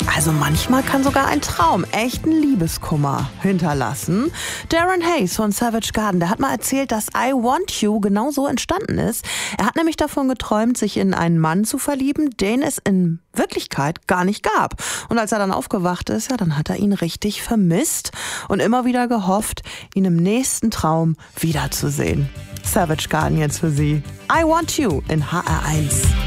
Also manchmal kann sogar ein Traum echten Liebeskummer hinterlassen. Darren Hayes von Savage Garden, der hat mal erzählt, dass I Want You genau so entstanden ist. Er hat nämlich davon geträumt, sich in einen Mann zu verlieben, den es in Wirklichkeit gar nicht gab. Und als er dann aufgewacht ist, ja, dann hat er ihn richtig vermisst und immer wieder gehofft, ihn im nächsten Traum wiederzusehen. Savage Garden jetzt für Sie. I Want You in HR1.